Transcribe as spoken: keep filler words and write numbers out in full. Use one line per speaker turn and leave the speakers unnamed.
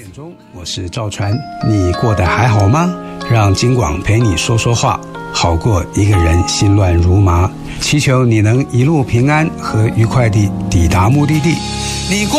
点钟，我是赵传，你过得还好吗？让金广陪你说说话，好过一个人心乱如麻。祈求你能一路平安和愉快地抵达目的地。你过